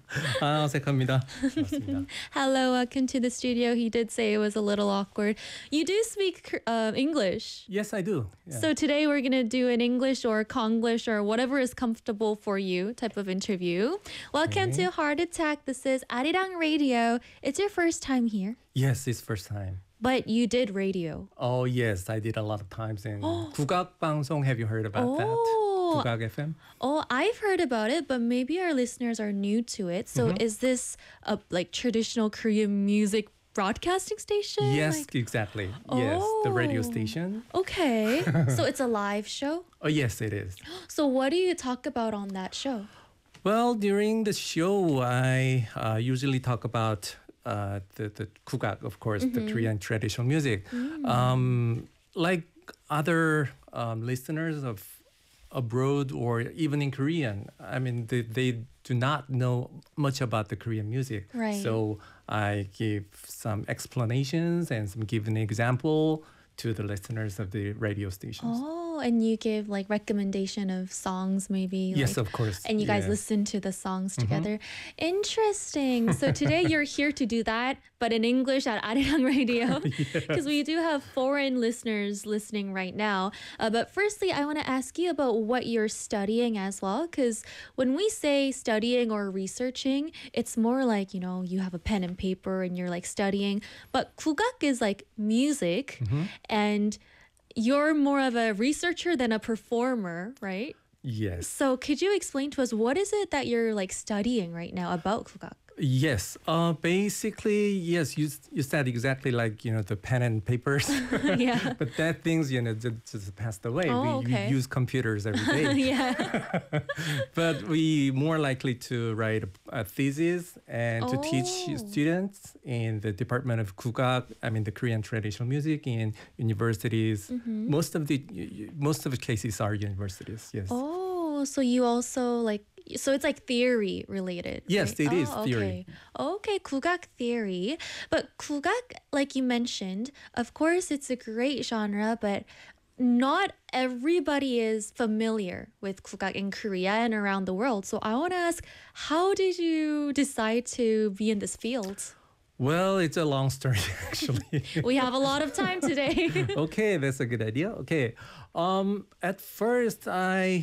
어색합니다. 맞습니다. Hello, welcome to the studio. He did say it was a little awkward. You do speak English. Yes, I do. Yeah. So today we're going to do an English or Konglish or whatever is comfortable for you type of interview. Welcome Okay. to Heart Attack. This is Arirang Radio. It's your first time here, Yes, it's first time. but you did radio. Oh, yes, I did a lot of times in 국악 방송. Have you heard about that? Oh. 국악 FM? Oh, I've heard about it, but maybe our listeners are new to it. So is this a like traditional Korean music broadcasting station? Yes, Like- exactly. Yes, the radio Oh. station. Okay. So it's a live show? Oh, yes, it is. So what do you talk about on that show? Well, during the show, I usually talk about the 국악, of course, the Korean traditional music. Like other listeners of abroad or even in Korean, I mean, they do not know much about the Korean music. Right. So I give some explanations and give an example to the listeners of the radio stations. Oh, and you give like recommendation of songs maybe? Yes, like, of course. and you guys Yeah. listen to the songs together. Interesting. So today you're here to do that, but in English at Arirang Radio, because we do have foreign listeners listening right now. But firstly, I want to ask you about what you're studying as well, because when we say studying or researching, it's more like, you know, you have a pen and paper and you're like studying. But 국악 is like music, and you're more of a researcher than a performer, right? Yes. So could you explain to us what is it that you're like studying right now about 국악? Yes. Basically, yes. You said exactly like the pen and papers. Yeah. But that things just passed away. Oh, we okay. use computers every day. Yeah. But we more likely to write a thesis and to teach Oh. students in the Department of 국악. I mean the Korean traditional music in universities. Most of the cases are universities. Yes. Oh, so you also like so it's like theory related. Yes, right? it is Oh, theory. Okay, 국악 theory. But 국악, like you mentioned, of course it's a great genre, but not everybody is familiar with 국악 in Korea and around the world. So I want to ask, how did you decide to be in this field? Well, it's a long story actually. We have a lot of time today. Okay, that's a good idea. Okay. At first, I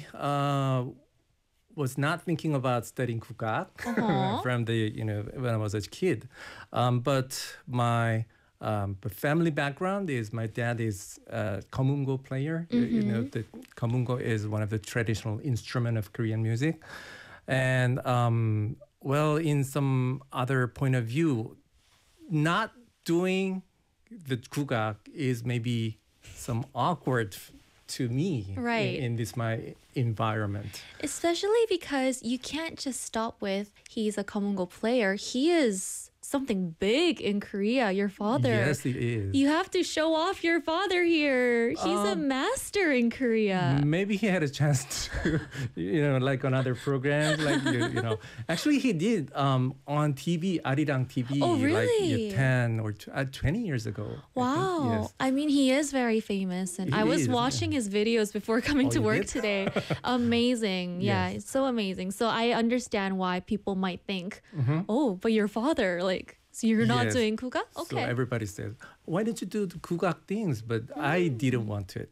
was not thinking about studying 국악 from when I was a kid, but my family background is my dad is a komungo player. You know, the komungo is one of the traditional instrument of Korean music, and well, in some other point of view, not doing the 국악 is maybe some awkward to me Right. in this my environment. Especially because you can't just stop with he's a komungo player. He is something big in Korea, your father. Yes, it is. You have to show off your father here. He's a master in Korea. Maybe he had a chance to, like on other programs, like Actually, he did on TV, Arirang TV, Oh, like really? 10 or 20 years ago. I think. Wow. Yes. I mean, he is very famous. And He I was is, yeah. watching his videos before coming Oh, to you work did? today. Amazing. Yeah, Yes. it's so amazing. So I understand why people might think, oh, but your father, like, so you're not Yes. doing kuga? So Okay. everybody says, why don't you do the 국악 things? But I didn't want it.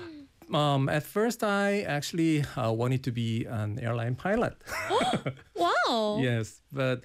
At first, I actually wanted to be an airline pilot. Wow. Yes, but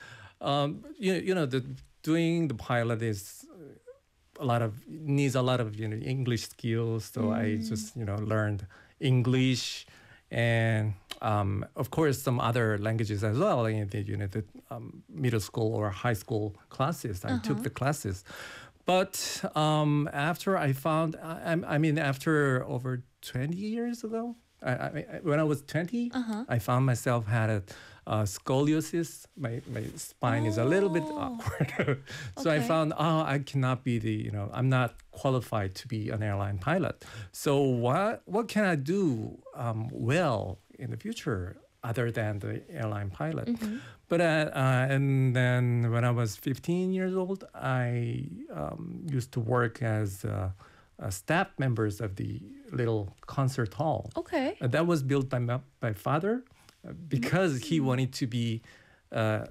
doing the pilot is needs a lot of English skills. So I just learned English and of course some other languages as well. In the middle school or high school classes, I took the classes. But after I found, after over 20 years ago, when I was 20, I found myself had a scoliosis. My spine is a little bit awkward. So I Okay. found, I cannot be I'm not qualified to be an airline pilot. So what can I do well in the future other than the airline pilot? But and then when I was 15 years old, I used to work as staff members of the little concert hall. Okay. That was built by my father because he wanted to be